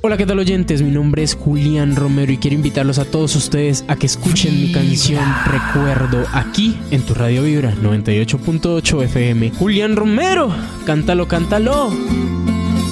Hola, ¿qué tal, oyentes? Mi nombre es Julián Romero y quiero invitarlos a todos ustedes a que escuchen mi canción Recuerdo aquí en tu Radio Vibra 98.8 FM. Julián Romero, cántalo, cántalo.